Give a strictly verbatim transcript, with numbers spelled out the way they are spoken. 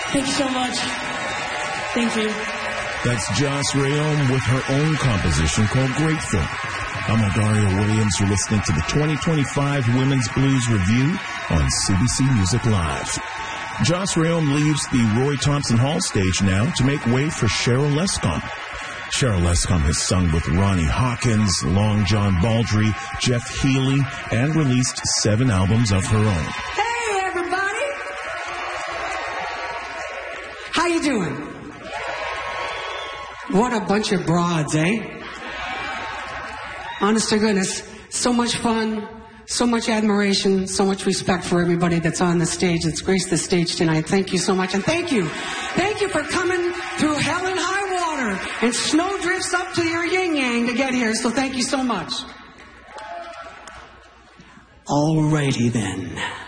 Thank you so much. Thank you. That's Joss Rayom with her own composition called Grateful. I'm Adario Williams. You're listening to the twenty twenty-five Women's Blues Review on C B C Music Live. Joss Rayom leaves the Roy Thompson Hall stage now to make way for Cheryl Lescombe. Cheryl Lescombe has sung with Ronnie Hawkins, Long John Baldry, Jeff Healey, and released seven albums of her own. Hey, everybody! How you doing? What a bunch of broads, eh? Honest to goodness, so much fun, so much admiration, so much respect for everybody that's on the stage, that's graced the stage tonight. Thank you so much, and thank you. Thank you for coming through hell and high water and snow drifts up to your yin-yang to get here, so thank you so much. Alrighty then.